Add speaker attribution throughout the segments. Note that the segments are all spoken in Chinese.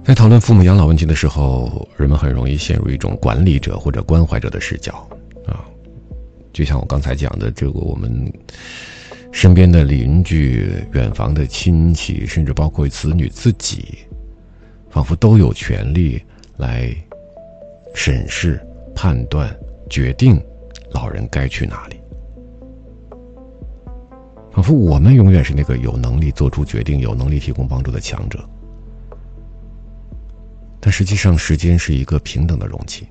Speaker 1: 在讨论父母养老问题的时候，人们很容易陷入一种管理者或者关怀者的视角就像我刚才讲的，这个我们身边的邻居、远房的亲戚，甚至包括子女自己，仿佛都有权利来审视、判断、决定老人该去哪里。仿佛我们永远是那个有能力做出决定、有能力提供帮助的强者。但实际上，时间是一个平等的容器。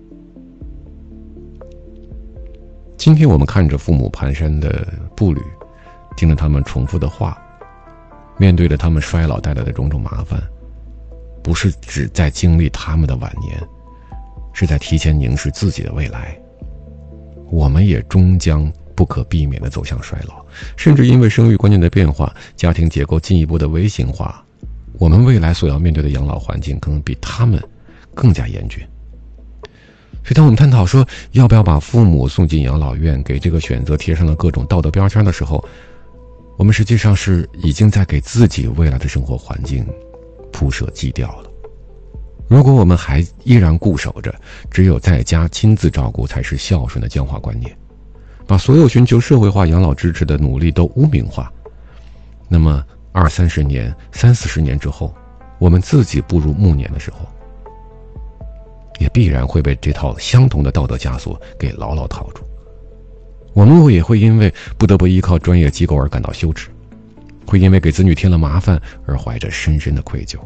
Speaker 1: 今天我们看着父母蹒跚的步履，听着他们重复的话，面对着他们衰老带来的种种麻烦，不是只在经历他们的晚年，是在提前凝视自己的未来。我们也终将不可避免地走向衰老，甚至因为生育观念的变化，家庭结构进一步的微型化，我们未来所要面对的养老环境可能比他们更加严峻。所以当我们探讨说要不要把父母送进养老院，给这个选择贴上了各种道德标签的时候，我们实际上是已经在给自己未来的生活环境铺设基调了。如果我们还依然固守着只有在家亲自照顾才是孝顺的僵化观念，把所有寻求社会化养老支持的努力都污名化，那么20-30年、30-40年之后，我们自己步入暮年的时候，也必然会被这套相同的道德枷锁给牢牢套住。我们也会因为不得不依靠专业机构而感到羞耻，会因为给子女添了麻烦而怀着深深的愧疚。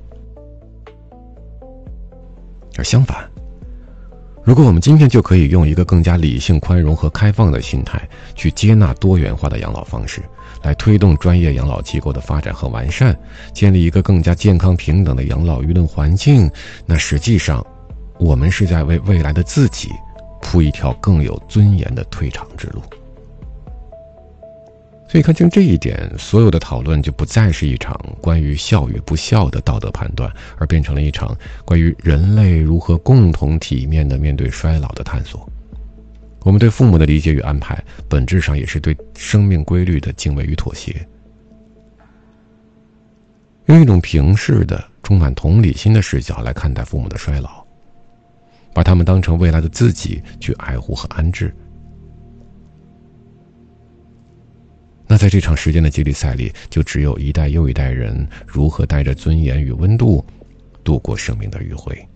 Speaker 1: 而相反，如果我们今天就可以用一个更加理性、宽容和开放的心态去接纳多元化的养老方式，来推动专业养老机构的发展和完善，建立一个更加健康平等的养老舆论环境，那实际上我们是在为未来的自己铺一条更有尊严的退场之路。所以看清这一点，所有的讨论就不再是一场关于孝与不孝的道德判断，而变成了一场关于人类如何共同体面地面对衰老的探索。我们对父母的理解与安排，本质上也是对生命规律的敬畏与妥协。用一种平视的、充满同理心的视角来看待父母的衰老，把他们当成未来的自己去爱护和安置。那在这场时间的接力赛里，就只有一代又一代人如何带着尊严与温度度过生命的余晖。